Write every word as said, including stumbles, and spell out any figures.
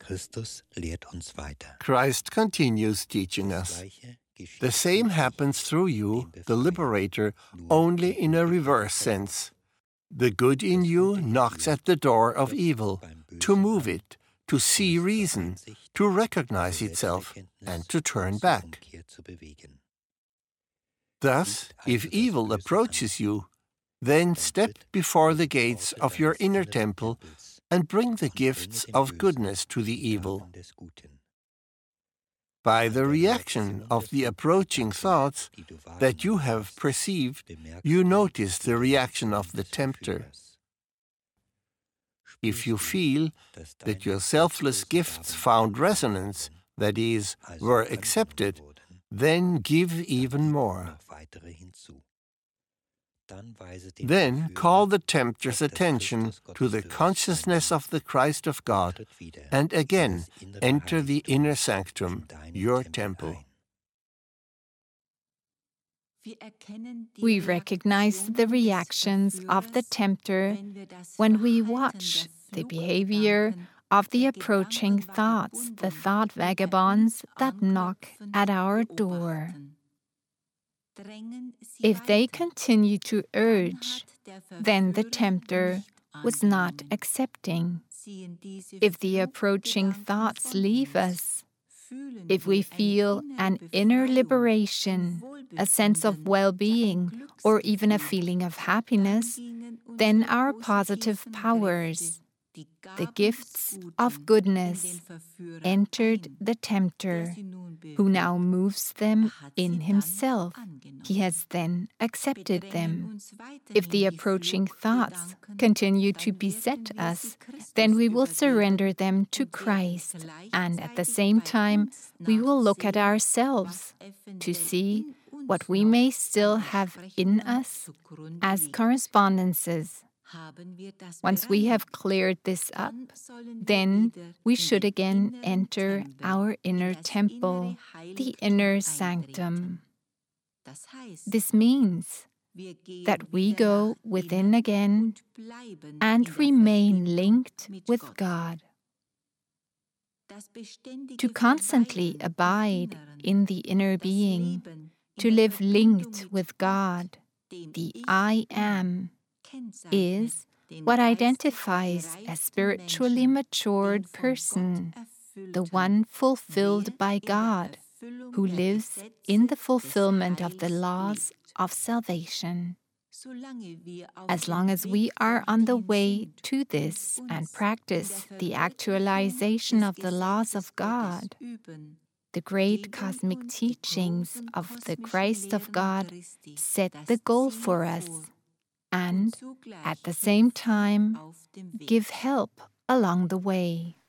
Christus lehrt uns weiter. Christ continues teaching us. The same happens through you, the liberator, only in a reverse sense. The good in you knocks at the door of evil, to move it, to see reason, to recognize itself, and to turn back. Thus, if evil approaches you, then step before the gates of your inner temple and bring the gifts of goodness to the evil. By the reaction of the approaching thoughts that you have perceived, you notice the reaction of the tempter. If you feel that your selfless gifts found resonance, that is, were accepted, then give even more. Then call the tempter's attention to the consciousness of the Christ of God and again enter the inner sanctum, your temple. We recognize the reactions of the tempter when we watch the behavior of the approaching thoughts, the thought vagabonds that knock at our door. If they continue to urge, then the tempter was not accepting. If the approaching thoughts leave us, if we feel an inner liberation, a sense of well-being, or even a feeling of happiness, then our positive powers, the gifts of goodness, entered the tempter, who now moves them in himself. He has then accepted them. If the approaching thoughts continue to beset us, then we will surrender them to Christ, and at the same time, we will look at ourselves to see what we may still have in us as correspondences. Once we have cleared this up, then we should again enter our inner temple, the inner sanctum. This means that we go within again and remain linked with God. To constantly abide in the inner being, to live linked with God, the I Am, is what identifies a spiritually matured person, the one fulfilled by God, who lives in the fulfillment of the laws of salvation. As long as we are on the way to this and practice the actualization of the laws of God, the great cosmic teachings of the Christ of God set the goal for us, and, at the same time, give help along the way.